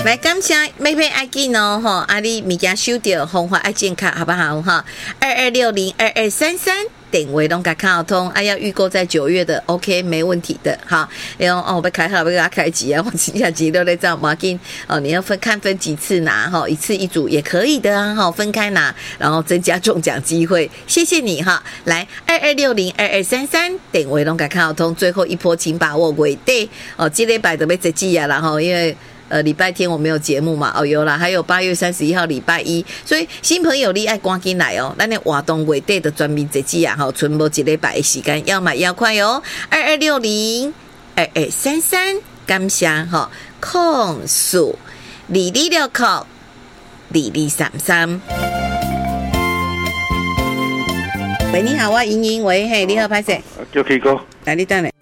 来感谢每每爱紧哦吼，啊你物件收到，方法爱健康好不好哈？22602233。电话拢甲卡通，要预购在9月的 ，OK， 没问题的哈。然后我要开好，要给他开机啊，我剩下几都在这样马紧哦。你要分几次拿哈，一次一组也可以的啊哈，分开拿，然后增加中奖机会。谢谢你哈，来22602233，电话拢甲卡通，最后一波请把握月底哦，这礼拜就要截止啊，然后因为。礼拜天我没有节目嘛，哦有啦，还有8月31号礼拜一，所以新朋友你爱赶紧来哦，咱的活动月底的专门节日啊，吼，剩无一礼拜的时间，要买要快哦，22602233，感谢吼，控诉22602233。喂，你好，我莹莹，喂，嘿，你好，拍摄， 叫 K 哥， 来，你等下。